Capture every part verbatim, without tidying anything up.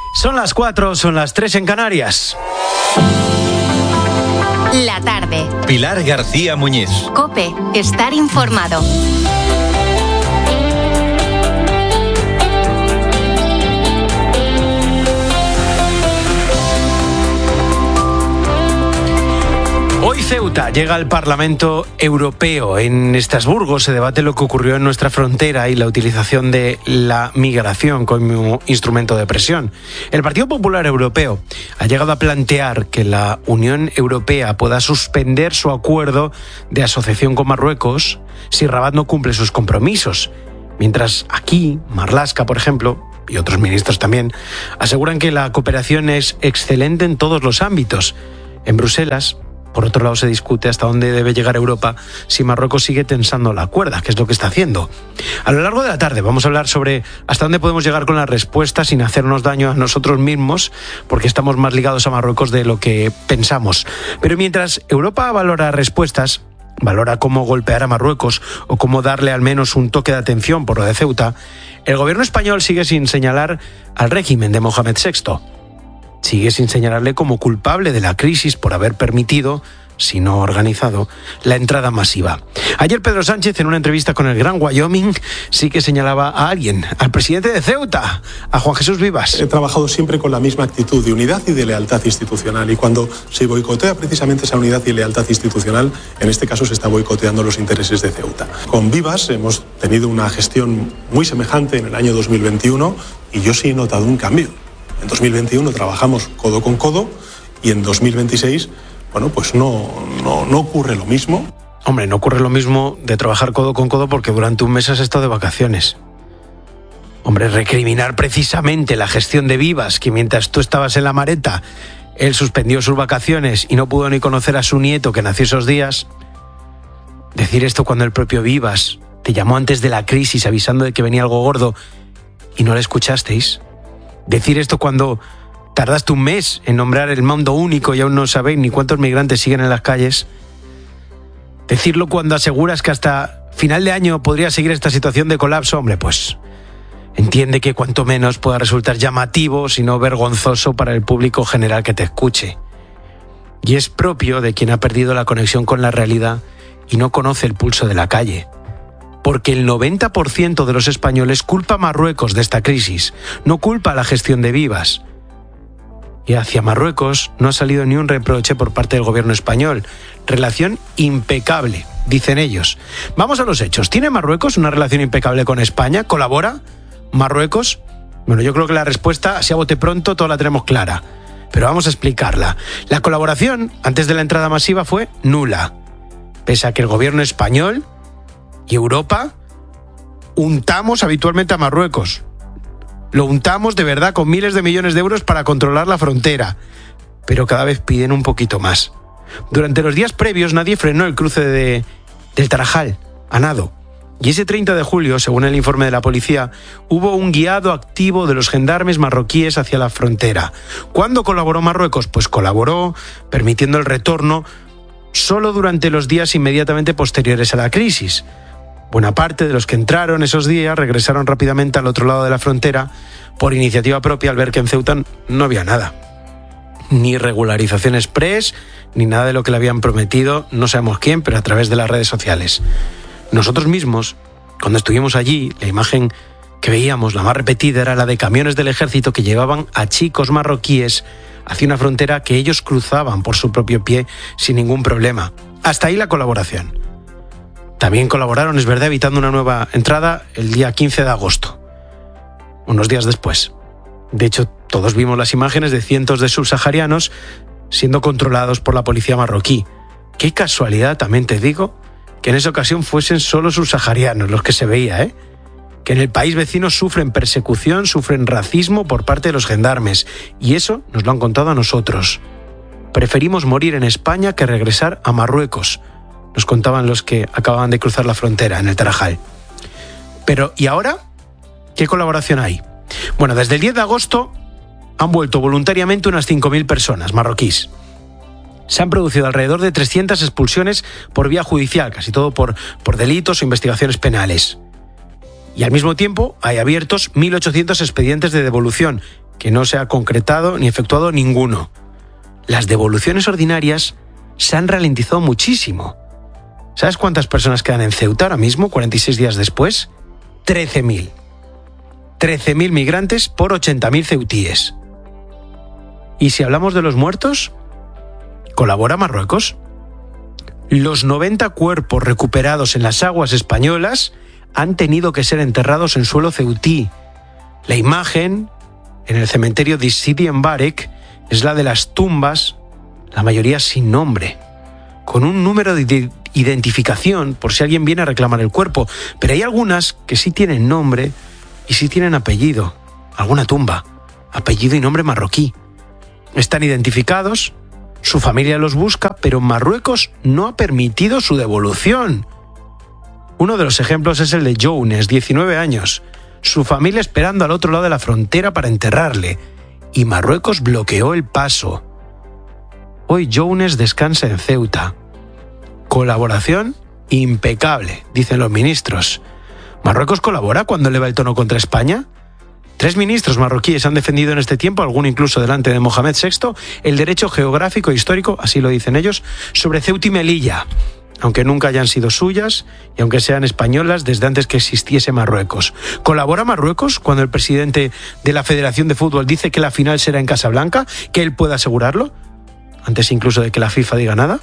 Son las cuatro, son las tres en Canarias. La tarde. Pilar García Muñiz. COPE. Estar informado. Hoy Ceuta llega al Parlamento Europeo. En Estrasburgo se debate lo que ocurrió en nuestra frontera y la utilización de la migración como instrumento de presión. El Partido Popular Europeo ha llegado a plantear que la Unión Europea pueda suspender su acuerdo de asociación con Marruecos si Rabat no cumple sus compromisos. Mientras aquí, Marlaska, por ejemplo, y otros ministros también, aseguran que la cooperación es excelente en todos los ámbitos. En Bruselas, por otro lado, se discute hasta dónde debe llegar Europa si Marruecos sigue tensando la cuerda, que es lo que está haciendo. A lo largo de la tarde vamos a hablar sobre hasta dónde podemos llegar con la respuesta sin hacernos daño a nosotros mismos, porque estamos más ligados a Marruecos de lo que pensamos. Pero mientras Europa valora respuestas, valora cómo golpear a Marruecos o cómo darle al menos un toque de atención por lo de Ceuta, el gobierno español sigue sin señalar al régimen de Mohamed sexto. Sigue sin señalarle como culpable de la crisis por haber permitido, si no organizado, la entrada masiva. Ayer Pedro Sánchez, en una entrevista con el Gran Wyoming, sí que señalaba a alguien, al presidente de Ceuta, a Juan Jesús Vivas. He trabajado siempre con la misma actitud de unidad y de lealtad institucional, y cuando se boicotea precisamente esa unidad y lealtad institucional, en este caso se está boicoteando los intereses de Ceuta. Con Vivas hemos tenido una gestión muy semejante en el año dos mil veintiuno y yo sí he notado un cambio. En dos mil veintiuno trabajamos codo con codo y en dos mil veintiséis, bueno, pues no, no, no ocurre lo mismo. Hombre, no ocurre lo mismo de trabajar codo con codo porque durante un mes has estado de vacaciones. Hombre, recriminar precisamente la gestión de Vivas, que mientras tú estabas en la Mareta, él suspendió sus vacaciones y no pudo ni conocer a su nieto que nació esos días. Decir esto cuando el propio Vivas te llamó antes de la crisis avisando de que venía algo gordo y no le escuchasteis. Decir esto cuando tardaste un mes en nombrar el mando único y aún no sabéis ni cuántos migrantes siguen en las calles. Decirlo cuando aseguras que hasta final de año podría seguir esta situación de colapso. Hombre, pues entiende que cuanto menos pueda resultar llamativo, sino vergonzoso para el público general que te escuche. Y es propio de quien ha perdido la conexión con la realidad y no conoce el pulso de la calle. Porque el noventa por ciento de los españoles culpa a Marruecos de esta crisis, no culpa a la gestión de Vivas. Y hacia Marruecos no ha salido ni un reproche por parte del gobierno español. Relación impecable, dicen ellos. Vamos a los hechos. ¿Tiene Marruecos una relación impecable con España? ¿Colabora Marruecos? Bueno, yo creo que la respuesta, si a bote pronto, toda la tenemos clara. Pero vamos a explicarla. La colaboración, antes de la entrada masiva, fue nula. Pese a que el gobierno español y Europa untamos habitualmente a Marruecos. Lo untamos de verdad con miles de millones de euros para controlar la frontera. Pero cada vez piden un poquito más. Durante los días previos nadie frenó el cruce de, del Tarajal a nado. Y ese treinta de julio, según el informe de la policía, hubo un guiado activo de los gendarmes marroquíes hacia la frontera. ¿Cuándo colaboró Marruecos? Pues colaboró permitiendo el retorno solo durante los días inmediatamente posteriores a la crisis. Buena parte de los que entraron esos días regresaron rápidamente al otro lado de la frontera por iniciativa propia al ver que en Ceuta no había nada. Ni regularización express, ni nada de lo que le habían prometido, no sabemos quién, pero a través de las redes sociales. Nosotros mismos, cuando estuvimos allí, la imagen que veíamos, la más repetida, era la de camiones del ejército que llevaban a chicos marroquíes hacia una frontera que ellos cruzaban por su propio pie sin ningún problema. Hasta ahí la colaboración. También colaboraron, es verdad, evitando una nueva entrada el día quince de agosto, unos días después. De hecho, todos vimos las imágenes de cientos de subsaharianos siendo controlados por la policía marroquí. Qué casualidad, también te digo, que en esa ocasión fuesen solo subsaharianos los que se veía, ¿eh? Que en el país vecino sufren persecución, sufren racismo por parte de los gendarmes. Y eso nos lo han contado a nosotros. Preferimos morir en España que regresar a Marruecos, nos contaban los que acababan de cruzar la frontera en el Tarajal. Pero, ¿y ahora? ¿Qué colaboración hay? Bueno, desde el diez de agosto han vuelto voluntariamente unas cinco mil personas marroquíes. Se han producido alrededor de trescientas expulsiones por vía judicial, casi todo por, por delitos o investigaciones penales. Y al mismo tiempo hay abiertos mil ochocientos expedientes de devolución, que no se ha concretado ni efectuado ninguno. Las devoluciones ordinarias se han ralentizado muchísimo. ¿Sabes cuántas personas quedan en Ceuta ahora mismo, cuarenta y seis días después? trece mil. trece mil migrantes por ochenta mil ceutíes. Y si hablamos de los muertos, colabora Marruecos. Los noventa cuerpos recuperados en las aguas españolas han tenido que ser enterrados en suelo ceutí. La imagen en el cementerio de Sidi Mbarek es la de las tumbas, la mayoría sin nombre, con un número de identificación por si alguien viene a reclamar el cuerpo, pero hay algunas que sí tienen nombre y sí tienen apellido, alguna tumba, apellido y nombre marroquí. Están identificados, su familia los busca, pero Marruecos no ha permitido su devolución. Uno de los ejemplos es el de Younes, diecinueve años, su familia esperando al otro lado de la frontera para enterrarle, y Marruecos bloqueó el paso. Hoy Younes descansa en Ceuta. Colaboración impecable, dicen los ministros. ¿Marruecos colabora cuando eleva el tono contra España? Tres ministros marroquíes han defendido en este tiempo, alguno incluso delante de Mohamed sexto, el derecho geográfico e histórico, así lo dicen ellos, sobre Ceuta y Melilla, aunque nunca hayan sido suyas y aunque sean españolas desde antes que existiese Marruecos. ¿Colabora Marruecos cuando el presidente de la Federación de Fútbol dice que la final será en Casablanca, que él pueda asegurarlo, antes incluso de que la FIFA diga nada?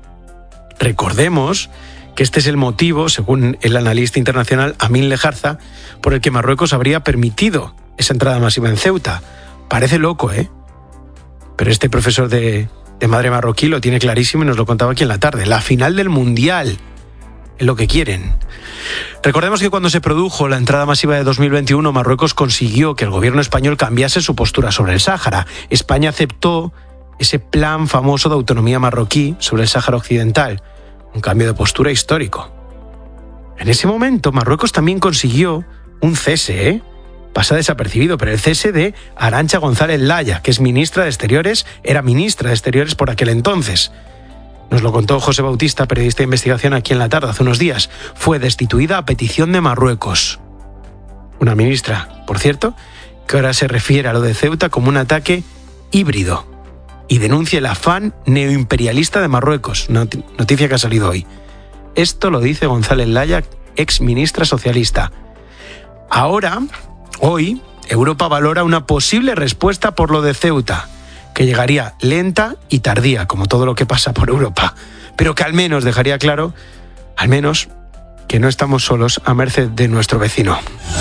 Recordemos que este es el motivo, según el analista internacional Amin Lejarza, por el que Marruecos habría permitido esa entrada masiva en Ceuta. Parece loco, ¿eh? Pero este profesor de, de madre marroquí lo tiene clarísimo y nos lo contaba aquí en la tarde. La final del Mundial es lo que quieren. Recordemos que cuando se produjo la entrada masiva de dos mil veintiuno, Marruecos consiguió que el gobierno español cambiase su postura sobre el Sáhara. España aceptó ese plan famoso de autonomía marroquí sobre el Sáhara Occidental. Un cambio de postura histórico. En ese momento, Marruecos también consiguió un cese, ¿eh? Pasa desapercibido, pero el cese de Arantxa González Laya, que es ministra de Exteriores, era ministra de Exteriores por aquel entonces. Nos lo contó José Bautista, periodista de investigación aquí en La Tarde hace unos días. Fue destituida a petición de Marruecos. Una ministra, por cierto, que ahora se refiere a lo de Ceuta como un ataque híbrido y denuncia el afán neoimperialista de Marruecos, noticia que ha salido hoy. Esto lo dice González Laya, ex ministra socialista. Ahora, hoy, Europa valora una posible respuesta por lo de Ceuta, que llegaría lenta y tardía, como todo lo que pasa por Europa, pero que al menos dejaría claro, al menos, que no estamos solos a merced de nuestro vecino.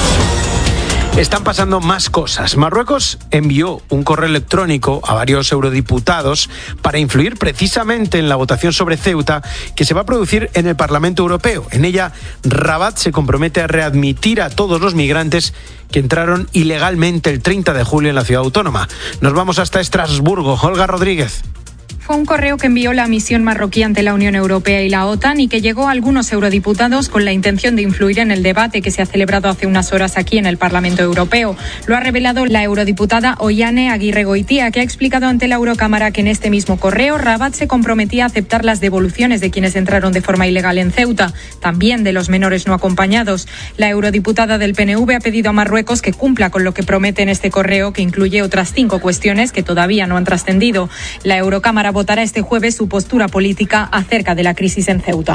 Están pasando más cosas. Marruecos envió un correo electrónico a varios eurodiputados para influir precisamente en la votación sobre Ceuta que se va a producir en el Parlamento Europeo. En ella, Rabat se compromete a readmitir a todos los migrantes que entraron ilegalmente el treinta de julio en la ciudad autónoma. Nos vamos hasta Estrasburgo. Olga Rodríguez. Fue un correo que envió la misión marroquí ante la Unión Europea y la OTAN y que llegó a algunos eurodiputados con la intención de influir en el debate que se ha celebrado hace unas horas aquí en el Parlamento Europeo. Lo ha revelado la eurodiputada Oiane Aguirregoitia, que ha explicado ante la Eurocámara que en este mismo correo Rabat se comprometía a aceptar las devoluciones de quienes entraron de forma ilegal en Ceuta, también de los menores no acompañados. La eurodiputada del P N V ha pedido a Marruecos que cumpla con lo que promete en este correo, que incluye otras cinco cuestiones que todavía no han trascendido. La Eurocámara votará este jueves su postura política acerca de la crisis en Ceuta.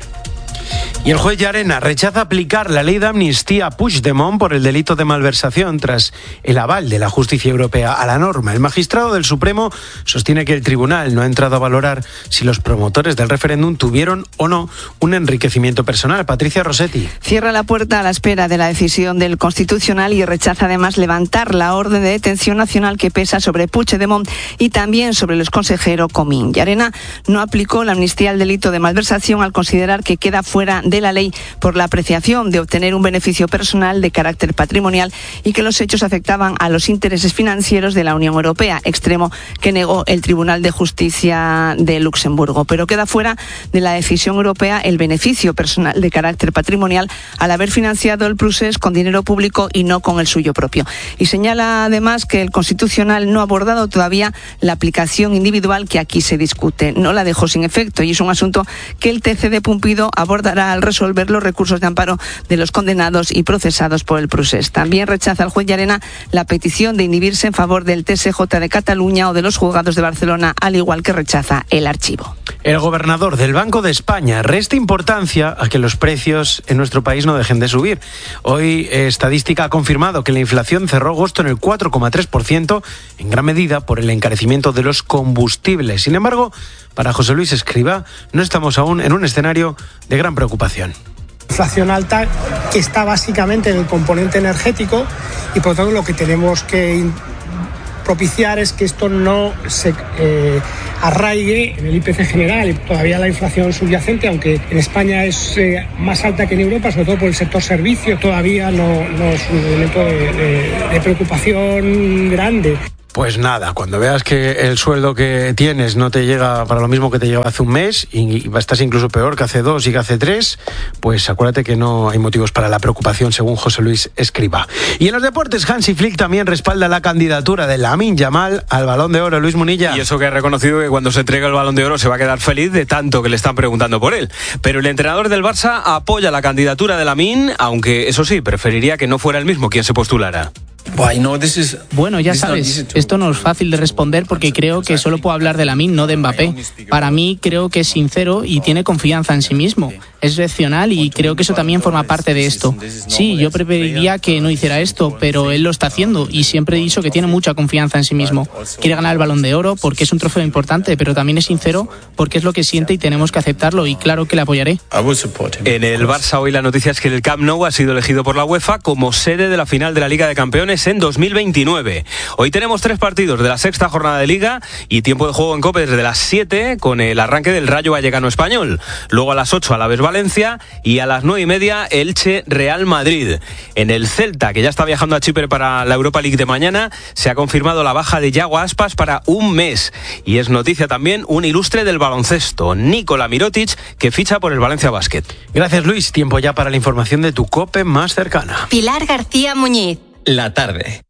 Y el juez Llarena rechaza aplicar la ley de amnistía a Puigdemont por el delito de malversación tras el aval de la justicia europea a la norma. El magistrado del Supremo sostiene que el tribunal no ha entrado a valorar si los promotores del referéndum tuvieron o no un enriquecimiento personal. Patricia Rossetti. Cierra la puerta a la espera de la decisión del Constitucional y rechaza además levantar la orden de detención nacional que pesa sobre Puigdemont y también sobre el exconsejero Comín. Llarena no aplicó la amnistía al delito de malversación al considerar que queda fuera de la ley por la apreciación de obtener un beneficio personal de carácter patrimonial y que los hechos afectaban a los intereses financieros de la Unión Europea, extremo que negó el Tribunal de Justicia de Luxemburgo. Pero queda fuera de la decisión europea el beneficio personal de carácter patrimonial al haber financiado el procés con dinero público y no con el suyo propio. Y señala además que el Constitucional no ha abordado todavía la aplicación individual que aquí se discute. No la dejó sin efecto y es un asunto que el T C de Pumpido abordará al al resolver los recursos de amparo de los condenados y procesados por el procés. También rechaza el juez Llarena la petición de inhibirse en favor del T S J de Cataluña o de los juzgados de Barcelona, al igual que rechaza el archivo. El gobernador del Banco de España resta importancia a que los precios en nuestro país no dejen de subir. Hoy Estadística ha confirmado que la inflación cerró agosto en el cuatro coma tres por ciento, en gran medida por el encarecimiento de los combustibles. Sin embargo, para José Luis Escrivá, no estamos aún en un escenario de gran preocupación. Inflación alta que está básicamente en el componente energético y por lo tanto lo que tenemos que propiciar es que esto no se eh, arraigue en el I P C general y todavía la inflación subyacente, aunque en España es eh, más alta que en Europa, sobre todo por el sector servicio, todavía no, no es un elemento de, de, de preocupación grande. Pues nada, cuando veas que el sueldo que tienes no te llega para lo mismo que te llegaba hace un mes y estás incluso peor que hace dos y que hace tres, pues acuérdate que no hay motivos para la preocupación, según José Luis Escrivá. Y en los deportes, Hansi Flick también respalda la candidatura de Lamine Yamal al Balón de Oro. Luis Munilla. Y eso que ha reconocido que cuando se entregue el Balón de Oro se va a quedar feliz de tanto que le están preguntando por él. Pero el entrenador del Barça apoya la candidatura de Lamine, aunque eso sí, preferiría que no fuera el mismo quien se postulara. Bueno, ya sabes, esto no es fácil de responder porque creo que solo puedo hablar de Lamine, no de Mbappé. Para mí creo que es sincero y tiene confianza en sí mismo. Es excepcional y creo que eso también forma parte de esto. Sí, yo preferiría que no hiciera esto, pero él lo está haciendo y siempre he dicho que tiene mucha confianza en sí mismo. Quiere ganar el Balón de Oro porque es un trofeo importante, pero también es sincero porque es lo que siente y tenemos que aceptarlo y claro que le apoyaré. En el Barça hoy la noticia es que el Camp Nou ha sido elegido por la UEFA como sede de la final de la Liga de Campeones en dos mil veintinueve. Hoy tenemos tres partidos de la sexta jornada de Liga y tiempo de juego en COPE desde las siete con el arranque del Rayo Vallecano Español. Luego a las ocho Alavés Valencia y a las nueve y media Elche Real Madrid. En el Celta, que ya está viajando a Chipre para la Europa League de mañana, se ha confirmado la baja de Yago Aspas para un mes. Y es noticia también un ilustre del baloncesto, Nikola Mirotic, que ficha por el Valencia Basket. Gracias, Luis. Tiempo ya para la información de tu COPE más cercana. Pilar García Muñiz. La tarde.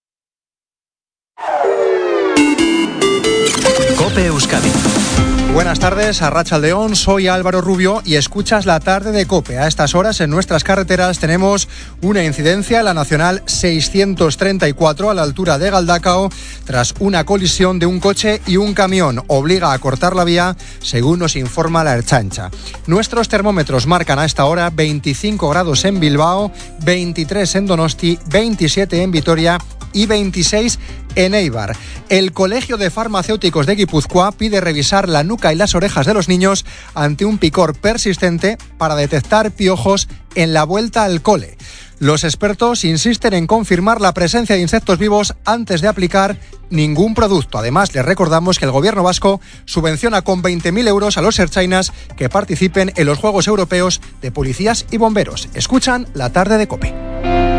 COPE Euskadi. Buenas tardes, Arratsaldeón, soy Álvaro Rubio y escuchas La Tarde de COPE. A estas horas en nuestras carreteras tenemos una incidencia, la Nacional seiscientos treinta y cuatro a la altura de Galdacao, tras una colisión de un coche y un camión. Obliga a cortar la vía, según nos informa la Ertzaintza. Nuestros termómetros marcan a esta hora veinticinco grados en Bilbao, veintitrés en Donosti, veintisiete en Vitoria y veintiséis en Eibar. El Colegio de Farmacéuticos de Guipúzcoa pide revisar la nuca y las orejas de los niños ante un picor persistente para detectar piojos en la vuelta al cole. Los expertos insisten en confirmar la presencia de insectos vivos antes de aplicar ningún producto. Además, les recordamos que el gobierno vasco subvenciona con veinte mil euros a los ertzainas que participen en los Juegos Europeos de Policías y Bomberos. Escuchan La Tarde de COPE.